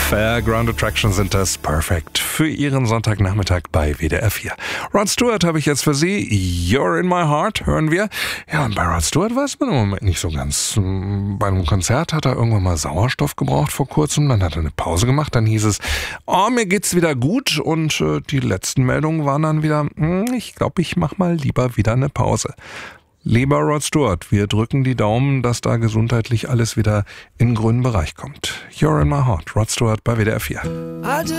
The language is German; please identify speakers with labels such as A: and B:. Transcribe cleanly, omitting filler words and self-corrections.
A: Fairground Attraction sind das perfekt für Ihren Sonntagnachmittag bei WDR 4. Rod Stewart habe ich jetzt für Sie. You're in my heart, hören wir. Ja, und bei Rod Stewart weiß man im Moment nicht so ganz. Bei einem Konzert hat er irgendwann mal Sauerstoff gebraucht vor kurzem, dann hat er eine Pause gemacht, dann hieß es, oh, mir geht's wieder gut, und die letzten Meldungen waren dann wieder, ich glaube, ich mach mal lieber wieder eine Pause. Lieber Rod Stewart, wir drücken die Daumen, dass da gesundheitlich alles wieder in den grünen Bereich kommt. You're in my heart, Rod Stewart bei WDR 4.